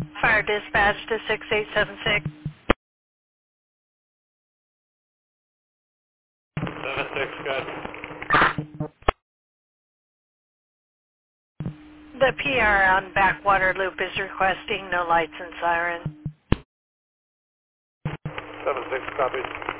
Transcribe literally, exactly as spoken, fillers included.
Fire dispatch to six eight seven six. seven six, good. The P R on Backwater Loop is requesting no lights and sirens. seven six, copy.